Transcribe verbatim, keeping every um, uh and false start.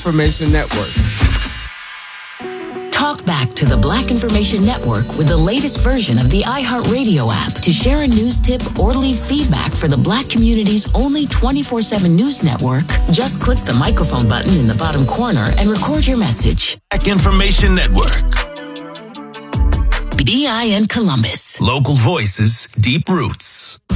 Information Network. Talk back to the Black Information Network with the latest version of the iHeartRadio app to share a news tip or leave feedback for the Black community's only twenty-four seven news network. Just click the microphone button in the bottom corner and record your message. Black Information Network. B I N Columbus. Local voices, deep roots.